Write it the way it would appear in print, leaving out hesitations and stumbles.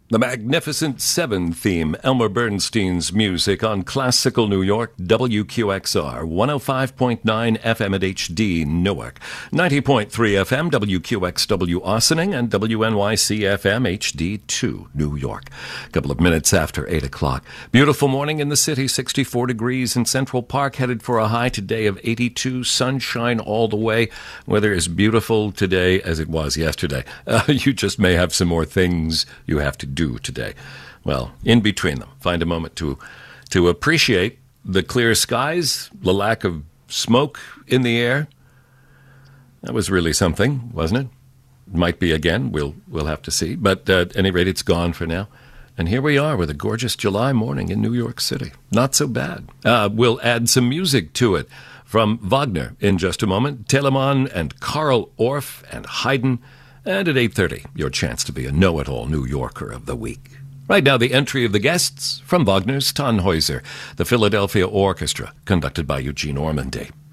The Magnificent Seven theme, Elmer Bernstein's music on Classical New York, WQXR, 105.9 FM at HD, Newark, 90.3 FM, WQXW Ossining, and WNYC FM HD2, New York. A couple of minutes after 8 o'clock. Beautiful morning in the city, 64 degrees in Central Park, headed for a high today of 82, sunshine all the way. Weather is beautiful today as it was yesterday. You just may have some more things you have to do today. Well, in between them, find a moment to appreciate the clear skies, the lack of smoke in the air. That was really something, wasn't it? Might be again. We'll have to see. But at any rate, it's gone for now. And here we are with a gorgeous July morning in New York City. Not so bad. We'll add some music to it from Wagner in just a moment. Telemann and Carl Orff and Haydn. And at 8:30, your chance to be a know-it-all New Yorker of the week. Right now, the entry of the guests from Wagner's Tannhäuser, the Philadelphia Orchestra, conducted by Eugene Ormandy.